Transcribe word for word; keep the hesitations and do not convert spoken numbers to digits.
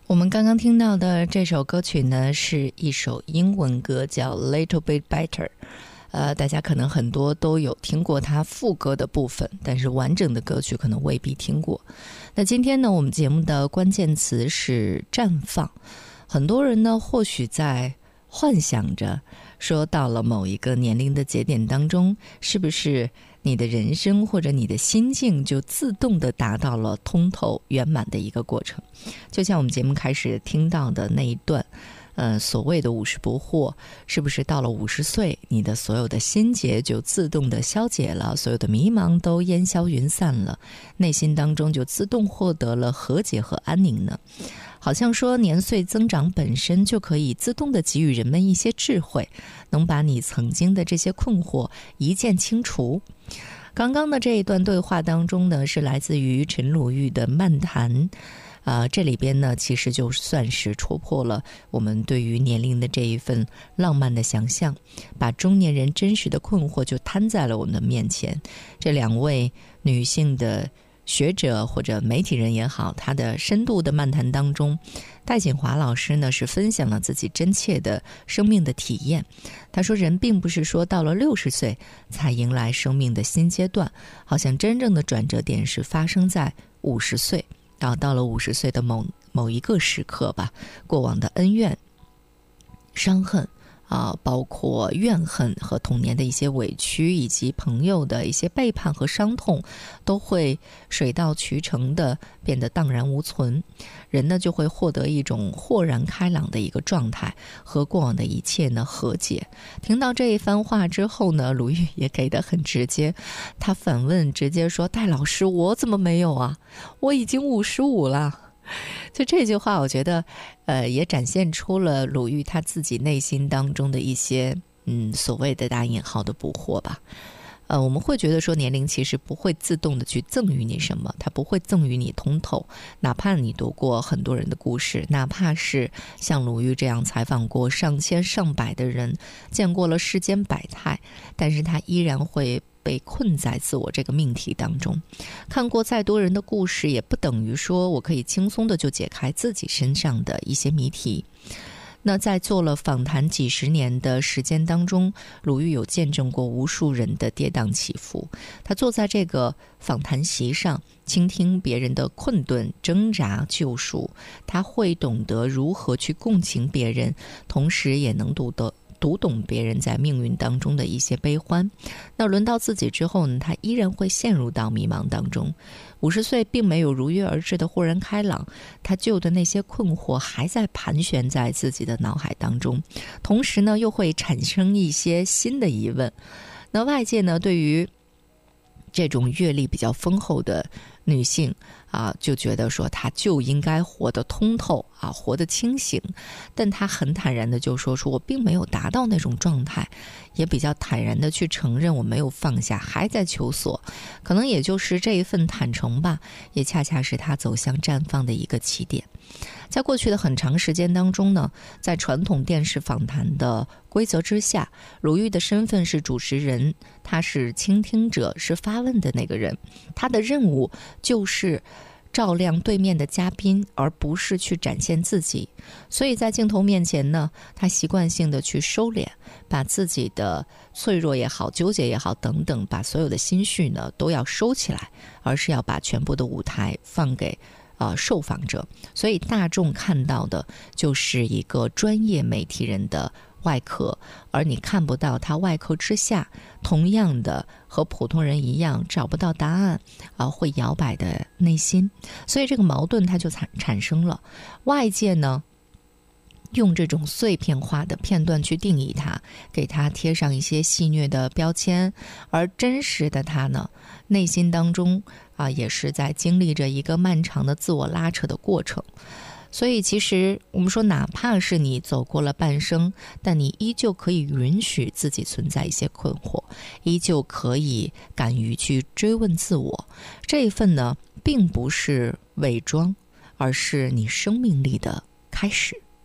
我们刚刚听到的这首歌曲呢，是一首英文歌，叫 Little Bit Better。呃，大家可能很多都有听过它副歌的部分，但是完整的歌曲可能未必听过。那今天呢，我们节目的关键词是绽放。很多人呢，或许在幻想着说，到了某一个年龄的节点当中，是不是你的人生或者你的心境就自动的达到了通透圆满的一个过程？就像我们节目开始听到的那一段，呃，所谓的五十不惑，是不是到了五十岁，你的所有的心结就自动的消解了，所有的迷茫都烟消云散了，内心当中就自动获得了和解和安宁呢？好像说年岁增长本身就可以自动的给予人们一些智慧，能把你曾经的这些困惑一键清除。刚刚的这一段对话当中呢，是来自于陈鲁豫的漫谈。呃，这里边呢，其实就算是戳破了我们对于年龄的这一份浪漫的想象，把中年人真实的困惑就摊在了我们的面前。这两位女性的学者或者媒体人也好，他的深度的漫谈当中，戴锦华老师呢是分享了自己真切的生命的体验。他说，人并不是说到了六十岁才迎来生命的新阶段，好像真正的转折点是发生在五十岁。然后到了五十岁的某某一个时刻吧，过往的恩怨、伤恨啊，包括怨恨和童年的一些委屈，以及朋友的一些背叛和伤痛，都会水到渠成的变得荡然无存。人呢就会获得一种豁然开朗的一个状态，和过往的一切呢和解。听到这一番话之后呢，鲁豫也给得很直接，他反问，直接说：戴老师，我怎么没有啊？我已经五十五了。就这句话，我觉得，呃，也展现出了鲁豫他自己内心当中的一些，嗯，所谓的打引号的不惑吧。呃，我们会觉得说，年龄其实不会自动的去赠予你什么，它不会赠予你通透。哪怕你读过很多人的故事，哪怕是像鲁豫这样采访过上千上百的人，见过了世间百态，但是他依然会被困在自我这个命题当中。看过再多人的故事，也不等于说我可以轻松的就解开自己身上的一些谜题。那在做了访谈几十年的时间当中，鲁豫有见证过无数人的跌宕起伏。他坐在这个访谈席上，倾听别人的困顿、挣扎、救赎，他会懂得如何去共情别人，同时也能读得读懂别人在命运当中的一些悲欢。那轮到自己之后呢，他依然会陷入到迷茫当中。五十岁并没有如约而至的豁然开朗，他旧的那些困惑还在盘旋在自己的脑海当中，同时呢，又会产生一些新的疑问。那外界呢，对于这种阅历比较丰厚的女性啊，就觉得说她就应该活得通透啊，活得清醒。但她很坦然的就说说我并没有达到那种状态，也比较坦然的去承认我没有放下，还在求索。可能也就是这一份坦诚吧，也恰恰是她走向绽放的一个起点。在过去的很长时间当中呢，在传统电视访谈的规则之下，鲁豫的身份是主持人，他是倾听者，是发问的那个人。他的任务就是照亮对面的嘉宾，而不是去展现自己。所以在镜头面前呢，他习惯性的去收敛，把自己的脆弱也好、纠结也好等等，把所有的心绪呢都要收起来，而是要把全部的舞台放给呃，受访者。所以大众看到的就是一个专业媒体人的外壳，而你看不到他外壳之下同样的和普通人一样找不到答案啊、呃，会摇摆的内心。所以这个矛盾它就产产生了。外界呢用这种碎片化的片段去定义它，给它贴上一些戏谑的标签，而真实的它呢，内心当中啊，也是在经历着一个漫长的自我拉扯的过程。所以其实我们说，哪怕是你走过了半生，但你依旧可以允许自己存在一些困惑，依旧可以敢于去追问自我。这一份呢，并不是伪装，而是你生命力的开始。